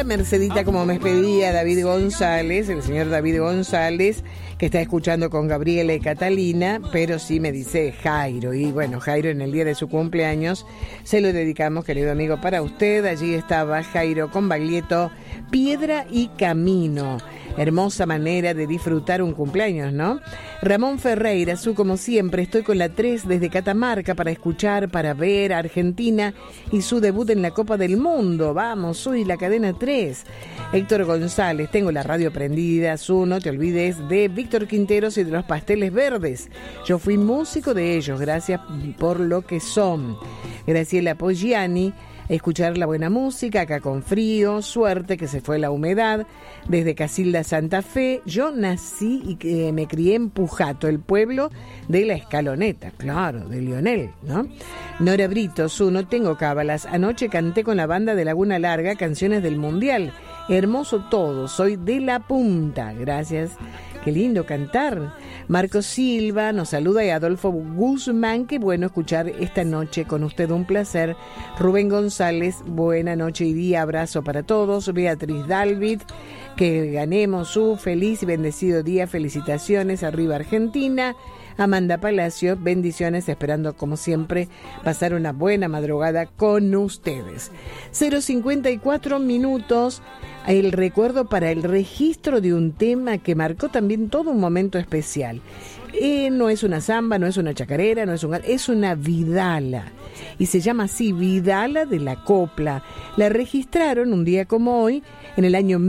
Hola Mercedita, como me pedía David González, el señor David González, que está escuchando con Gabriela y Catalina, pero sí me dice Jairo. Y bueno, Jairo, en el día de su cumpleaños se lo dedicamos, querido amigo, para usted. Allí estaba Jairo con Baglietto, Piedra y Camino. Hermosa manera de disfrutar un cumpleaños, ¿no? Ramón Ferreira, como siempre, estoy con la 3 desde Catamarca para escuchar, para ver a Argentina y su debut en la Copa del Mundo. Vamos, soy la cadena 3. Héctor González, tengo la radio prendida. No te olvides de Víctor Quinteros y de los Pasteles Verdes. Yo fui músico de ellos, gracias por lo que son. Graciela Poggiani, escuchar la buena música, acá con frío, suerte que se fue la humedad, desde Casilda Santa Fe. Yo nací y me crié en Pujato, el pueblo de la Escaloneta, claro, de Lionel, ¿no? Nora Brito, no tengo cábalas, anoche canté con la banda de Laguna Larga canciones del Mundial, hermoso todo, soy de La Punta, gracias. Qué lindo cantar. Marco Silva nos saluda y Adolfo Guzmán, qué bueno escuchar esta noche con usted, un placer. Rubén González, buena noche y día, abrazo para todos. Beatriz Dalvid, que ganemos su feliz y bendecido día, felicitaciones, arriba Argentina. Amanda Palacio, bendiciones, esperando como siempre pasar una buena madrugada con ustedes. 0:54 minutos, el recuerdo para el registro de un tema que marcó también todo un momento especial. No es una samba, no es una chacarera, es una vidala. Y se llama así, Vidala de la Copla. La registraron un día como hoy, en el año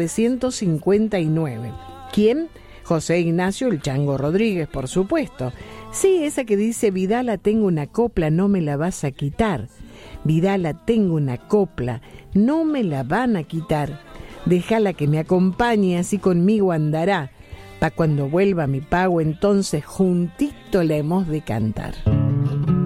1959. ¿Quién? José Ignacio el Chango Rodríguez, por supuesto. Sí, esa que dice, Vidala, tengo una copla, no me la vas a quitar. Vidala, tengo una copla, no me la van a quitar. Déjala que me acompañe, así conmigo andará. Pa' cuando vuelva mi pago, entonces juntito la hemos de cantar.